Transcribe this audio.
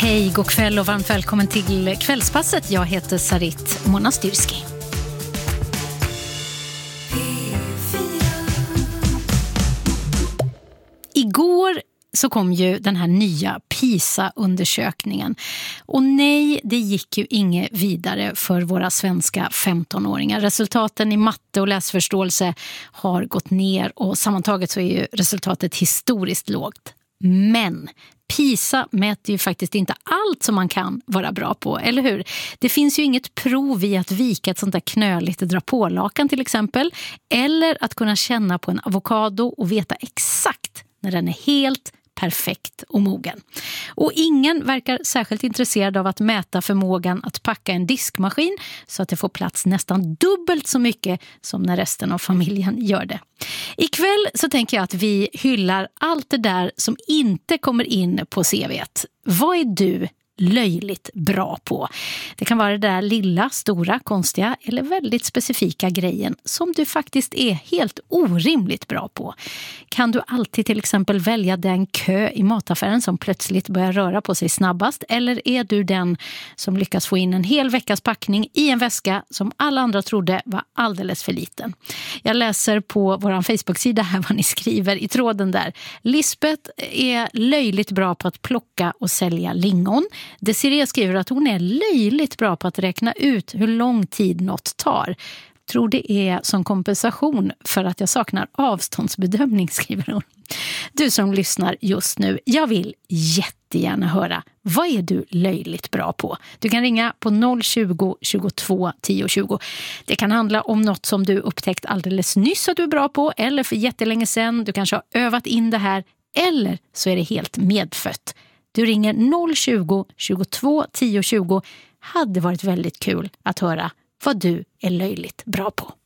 Hej, god kväll och varmt välkommen till Kvällspasset. Jag heter Sarit Monastyrski. Igår så kom ju den här nya PISA-undersökningen. Och nej, det gick ju inget vidare för våra svenska 15-åringar. Resultaten i matte och läsförståelse har gått ner och sammantaget så är ju resultatet historiskt lågt. Men PISA mäter ju faktiskt inte allt som man kan vara bra på, eller hur? Det finns ju inget prov i att vika ett sånt där knöligt drapålakan till exempel. Eller att kunna känna på en avokado och veta exakt när den är helt perfekt och mogen. Och ingen verkar särskilt intresserad av att mäta förmågan att packa en diskmaskin så att det får plats nästan dubbelt så mycket som när resten av familjen gör det. Ikväll så tänker jag att vi hyllar allt det där som inte kommer in på CV:t. Vad är du löjligt bra på? Det kan vara det där lilla, stora, konstiga eller väldigt specifika grejen som du faktiskt är helt orimligt bra på. Kan du alltid till exempel välja den kö i mataffären som plötsligt börjar röra på sig snabbast, eller är du den som lyckas få in en hel veckas packning i en väska som alla andra trodde var alldeles för liten? Jag läser på vår Facebook-sida här vad ni skriver i tråden där. Lisbeth är löjligt bra på att plocka och sälja lingon. Desiree skriver att hon är löjligt bra på att räkna ut hur lång tid något tar. Tror det är som kompensation för att jag saknar avståndsbedömning, skriver hon. Du som lyssnar just nu, jag vill jättegärna höra, vad är du löjligt bra på? Du kan ringa på 020 22 10 20. Det kan handla om något som du upptäckt alldeles nyss att du är bra på, eller för jättelänge sedan. Du kanske har övat in det här, eller så är det helt medfött. Du ringer 020 22 10 20. Hade varit väldigt kul att höra vad du är löjligt bra på.